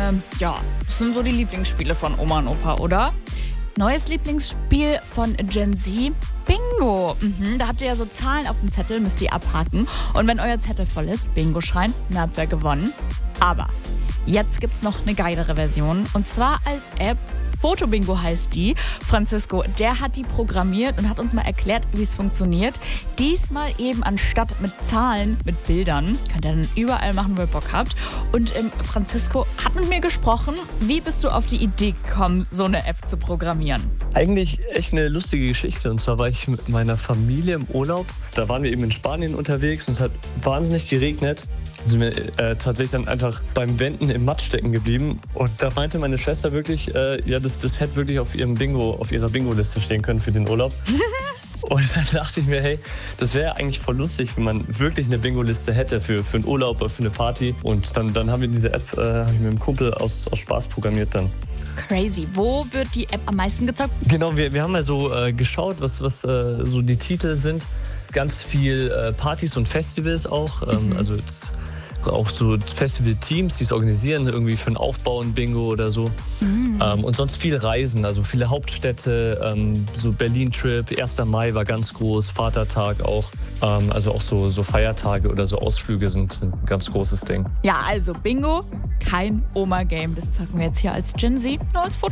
das sind so die Lieblingsspiele von Oma und Opa, oder? Neues Lieblingsspiel von Gen Z, Bingo. Da habt ihr ja so Zahlen auf dem Zettel, müsst ihr abhaken. Und wenn euer Zettel voll ist, Bingo schreien, dann habt ihr gewonnen. Aber jetzt gibt's noch eine geilere Version. Und zwar als App. Fotobingo heißt die. Francisco, der hat die programmiert und hat uns mal erklärt, wie es funktioniert. Diesmal eben anstatt mit Zahlen, mit Bildern. Könnt ihr dann überall machen, wo ihr Bock habt. Und Francisco hat mit mir gesprochen. Wie bist du auf die Idee gekommen, so eine App zu programmieren? Eigentlich echt eine lustige Geschichte. Und zwar war ich mit meiner Familie im Urlaub. Da waren wir eben in Spanien unterwegs und es hat wahnsinnig geregnet. Sind wir tatsächlich dann einfach beim Wenden im Matsch stecken geblieben. Und da meinte meine Schwester wirklich, das hätte wirklich auf ihrer Bingo-Liste stehen können für den Urlaub. Und dann dachte ich mir, hey, das wäre eigentlich voll lustig, wenn man wirklich eine Bingo-Liste hätte für einen Urlaub oder für eine Party. Und dann haben wir diese App hab ich mit einem Kumpel aus Spaß programmiert dann. Crazy. Wo wird die App am meisten gezockt? Genau, wir haben mal so geschaut, was so die Titel sind. Ganz viel Partys und Festivals auch. Also jetzt auch so Festival-Teams, die es organisieren, irgendwie für einen Aufbau ein Bingo oder so. Und sonst viel Reisen, also viele Hauptstädte, so Berlin-Trip, 1. Mai war ganz groß, Vatertag auch. Also auch so Feiertage oder so Ausflüge sind ein ganz großes Ding. Ja, also Bingo, kein Oma-Game. Das zocken wir jetzt hier als Gen Z, nur als Foto.